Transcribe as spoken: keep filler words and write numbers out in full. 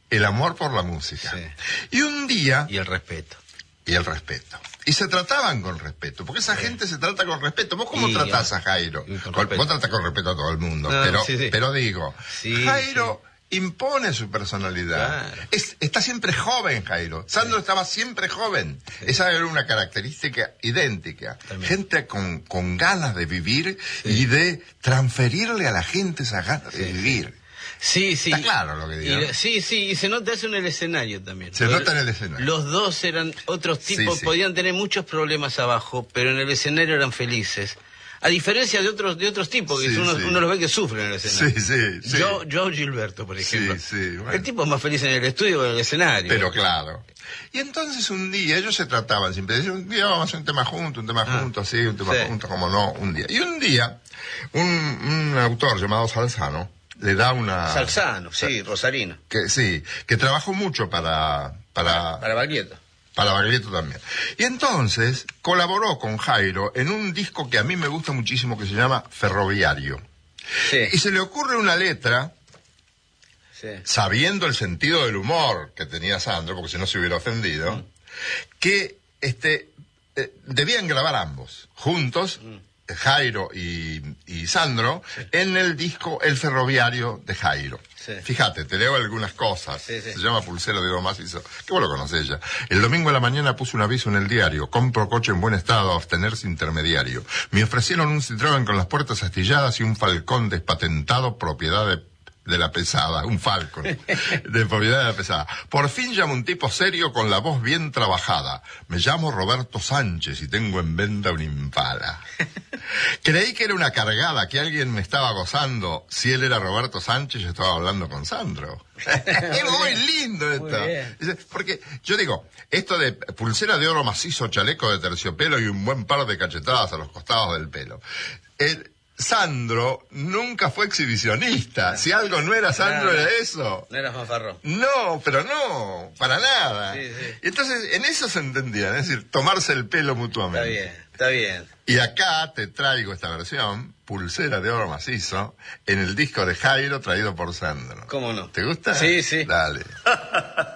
el amor por la música. Sí. Y un día... Y el respeto. Y el respeto. Y se trataban con respeto, porque esa sí. gente se trata con respeto. ¿Vos cómo y, tratás a Jairo? Con, vos tratás con respeto a todo el mundo, no, pero, sí, sí. pero digo, sí, Jairo sí. impone su personalidad. Claro. Es, está siempre joven, Jairo. Sandro sí. estaba siempre joven. Sí. Esa era una característica idéntica. También. Gente con, con ganas de vivir sí. y de transferirle a la gente esa ganas sí. de vivir. Sí, sí. Está claro lo que digo. Y, sí, sí, y se nota eso en el escenario también. Se nota en el escenario. Los dos eran otros tipos, sí, sí. podían tener muchos problemas abajo, pero en el escenario eran felices. A diferencia de otros de otros tipos, que sí, uno, sí. uno los ve que sufren en el escenario. Sí, sí, sí. Yo, yo Gilberto, por ejemplo. Sí, sí, bueno. El tipo es más feliz en el estudio que en el escenario. Pero claro. Y entonces un día, ellos se trataban siempre, decían, un día vamos a hacer un tema juntos, un tema ah, juntos, sí, un tema sí. juntos, como no, un día. Y un día, un, un autor llamado Salzano, le da una... Salzano, sí, Rosarino. Que, sí, que trabajó mucho para... Para, para Baglietto. Para Baglietto también. Y entonces colaboró con Jairo en un disco que a mí me gusta muchísimo que se llama Ferroviario. Sí. Y se le ocurre una letra, sí. sabiendo el sentido del humor que tenía Sandro, porque si no se hubiera ofendido, mm. que este eh, debían grabar ambos, juntos, mm. Jairo y, y Sandro, sí. en el disco El Ferroviario de Jairo. Sí. Fíjate, te leo algunas cosas. Sí, sí. Se llama Pulsero de Oro Macizo. Que vos lo conocés ya. El domingo a la mañana puse un aviso en el diario. Compro coche en buen estado, abstenerse intermediario. Me ofrecieron un Citroën con las puertas astilladas y un Falcón despatentado, propiedad de... de la pesada, un Falcon, de propiedad de la pesada. Por fin llamo un tipo serio con la voz bien trabajada. Me llamo Roberto Sánchez y tengo en venta un Impala. Creí que era una cargada, que alguien me estaba gozando. Si él era Roberto Sánchez, yo estaba hablando con Sandro. Es muy lindo esto. Muy porque yo digo, esto de pulsera de oro macizo, chaleco de terciopelo y un buen par de cachetadas a los costados del pelo. El, Sandro nunca fue exhibicionista. No. Si algo no era Sandro, no, no. era eso. No era fanfarrón. No, pero no, para nada. Sí, sí. Entonces, en eso se entendían, es decir, tomarse el pelo mutuamente. Está bien, está bien. Y acá te traigo esta versión, Pulsera de Oro Macizo, en el disco de Jairo traído por Sandro. ¿Cómo no? ¿Te gusta? Sí, sí. Dale.